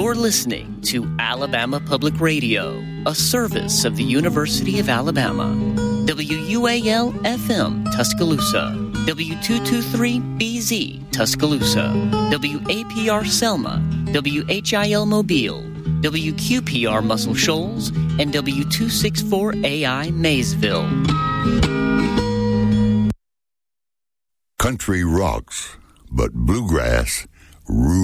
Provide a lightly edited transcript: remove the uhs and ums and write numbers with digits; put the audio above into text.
You're listening to Alabama Public Radio, a service of the University of Alabama. WUAL-FM Tuscaloosa, W223BZ Tuscaloosa, WAPR Selma, WHIL Mobile, WQPR Muscle Shoals, and W264AI Maysville. Country rocks, but bluegrass rules.